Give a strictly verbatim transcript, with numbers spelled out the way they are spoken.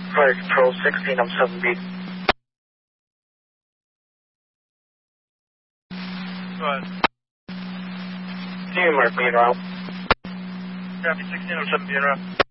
Fire Control sixteen oh seven B. Go ahead. Can you mark me en route? Copy, sixteen oh seven B en route.